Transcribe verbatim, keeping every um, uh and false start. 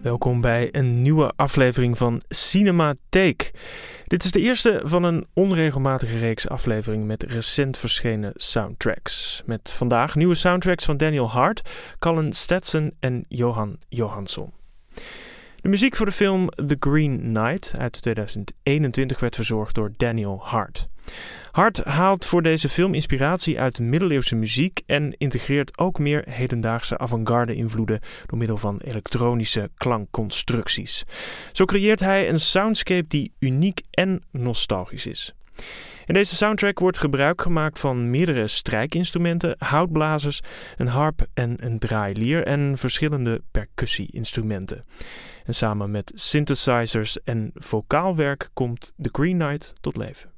Welkom bij een nieuwe aflevering van Cinematheek. Dit is de eerste van een onregelmatige reeks afleveringen met recent verschenen soundtracks. Met vandaag nieuwe soundtracks van Daniel Hart, Colin Stetson en Johan Johansson. De muziek voor de film The Green Knight uit tweeduizend eenentwintig werd verzorgd door Daniel Hart. Hart haalt voor deze film inspiratie uit middeleeuwse muziek en integreert ook meer hedendaagse avant-garde invloeden door middel van elektronische klankconstructies. Zo creëert hij een soundscape die uniek en nostalgisch is. In deze soundtrack wordt gebruik gemaakt van meerdere strijkinstrumenten, houtblazers, een harp en een draailier en verschillende percussie-instrumenten. En samen met synthesizers en vocaalwerk komt The Green Knight tot leven.